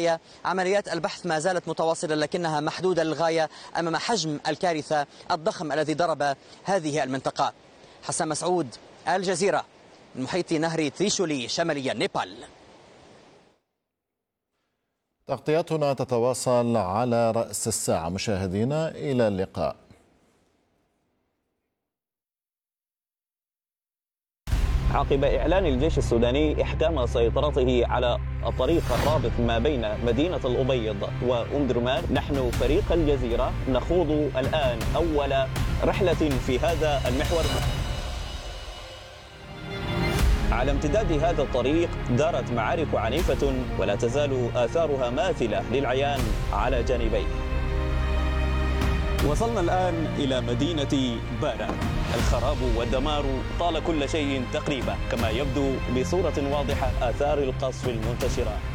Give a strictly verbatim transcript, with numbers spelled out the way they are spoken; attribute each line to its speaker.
Speaker 1: النهاية عمليات البحث ما زالت متواصلة، لكنها محدودة للغاية أمام حجم الكارثة الضخم الذي ضرب هذه المنطقة. حسن مسعود، الجزيرة، من محيط نهر تريشولي شمالي نيبال.
Speaker 2: تغطيتنا تتواصل على رأس الساعة. مشاهدينا إلى اللقاء.
Speaker 3: عقب إعلان الجيش السوداني إحكام سيطرته على الطريق الرابط ما بين مدينة الأبيض وأم درمان، نحن فريق الجزيرة نخوض الآن أول رحلة في هذا المحور. على امتداد هذا الطريق دارت معارك عنيفة ولا تزال آثارها ماثلة للعيان على جانبيه. وصلنا الآن إلى مدينة بارا. الخراب والدمار طال كل شيء تقريبا، كما يبدو بصورة واضحة آثار القصف المنتشرة